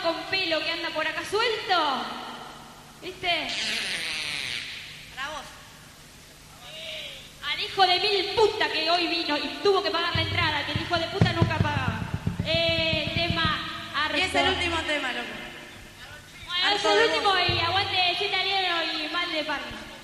con pelo que anda por acá suelto. ¿Viste? Para vos. Al hijo de mil puta que hoy vino y tuvo que pagar la entrada, que el hijo de puta nunca pagaba. Tema harto. Y es el último tema, loco. Bueno, es el último y aguante Gitaliano y mal de party.